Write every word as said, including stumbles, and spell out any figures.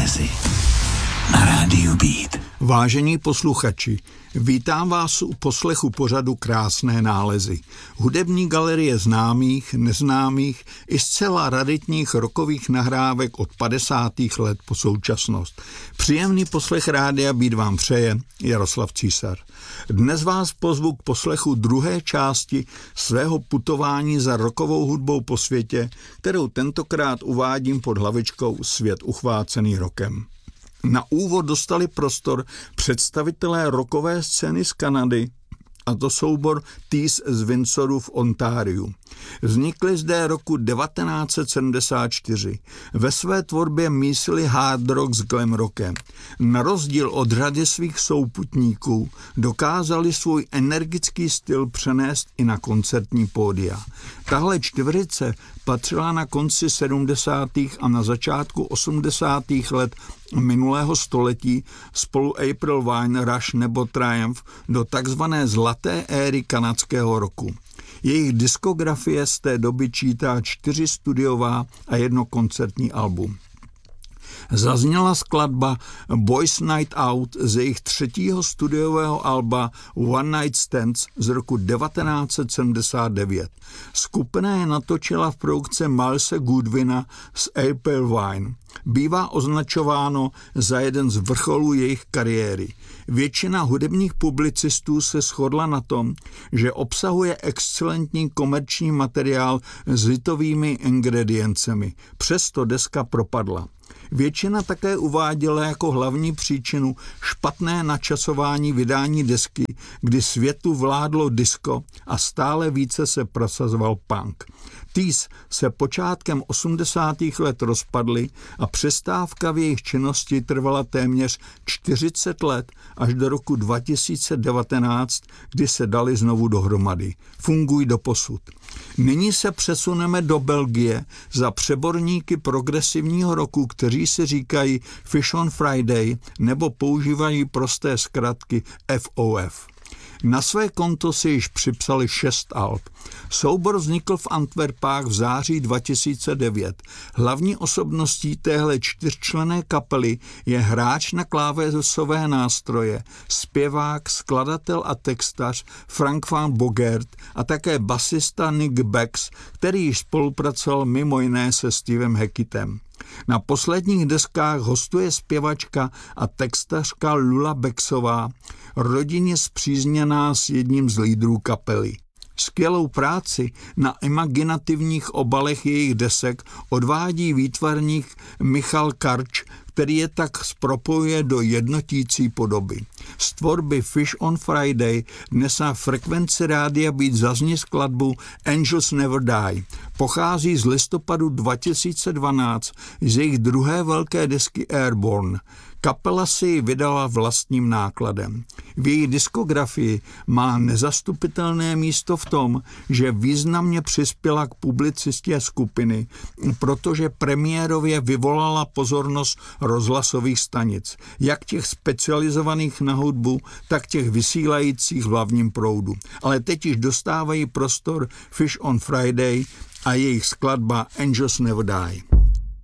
nálezy na rádiu Beat. Vážení posluchači, vítám vás u poslechu pořadu Krásné nálezy. Hudební galerie známých, neznámých i zcela raritních rockových nahrávek od padesátých let po současnost. Příjemný poslech rádia Beat vám přeje Jaroslav Císař. Dnes vás pozvu k poslechu druhé části svého putování za rockovou hudbou po světě, kterou tentokrát uvádím pod hlavičkou Svět uchvácený rokem. Na úvod dostali prostor představitelé rockové scény z Kanady, a to soubor Tees z Windsoru v Ontariu. Vznikli zde roku devatenáct set sedmdesát čtyři. Ve své tvorbě mísili hard rock s glam rockem. Na rozdíl od řady svých souputníků dokázali svůj energický styl přenést i na koncertní pódia. Tahle čtveřice patřila na konci sedmdesátých a na začátku osmdesátých let minulého století spolu April Wine, Rush nebo Triumph do takzvané zlaté éry kanadského rocku. Jejich diskografie z té doby čítá čtyři studiová a jedno koncertní album. Zazněla skladba Boys Night Out z jejich třetího studiového alba One Night Stands z roku devatenáct set sedmdesát devět. Skupina je natočila v produkci Milese Goodwina z April Wine. Bývá označováno za jeden z vrcholů jejich kariéry. Většina hudebních publicistů se shodla na tom, že obsahuje excelentní komerční materiál s hitovými ingrediencemi. Přesto deska propadla. Většina také uváděla jako hlavní příčinu špatné načasování vydání desky, kdy světu vládlo disco a stále více se prosazoval punk. Tees se počátkem osmdesátých let rozpadly a přestávka v jejich činnosti trvala téměř čtyřicet let až do roku dva tisíce devatenáct, kdy se dali znovu dohromady. Fungují doposud. Nyní se přesuneme do Belgie za přeborníky progresivního roku, kteří si říkají Fish on Friday nebo používají prosté zkratky F O F. Na své konto si již připsali šest alb. Soubor vznikl v Antwerpách v září dva tisíce devět. Hlavní osobností téhle čtyřčlenné kapely je hráč na klávesové nástroje, zpěvák, skladatel a textař Frank van Bogaert a také basista Nick Becks, který již spolupracoval mimo jiné se Stevem Hacketem. Na posledních deskách hostuje zpěvačka a textařka Lula Becksová, rodině spřízněná s jedním z lídrů kapely. Skvělou práci na imaginativních obalech jejich desek odvádí výtvarník Michal Karč, který je tak zpropojuje do jednotící podoby. Z tvorby Fish on Friday dnes na frekvenci rádia Beat zazní skladbu Angels Never Die. Pochází z listopadu dva tisíce dvanáct z jejich druhé velké desky Airborne. Kapela si ji vydala vlastním nákladem. V její diskografii má nezastupitelné místo v tom, že významně přispěla k publicistě skupiny, protože premiérově vyvolala pozornost rozhlasových stanic, jak těch specializovaných na hudbu, tak těch vysílajících v hlavním proudu. Ale teď již dostávají prostor Fish on Friday a jejich skladba Angels Never Die.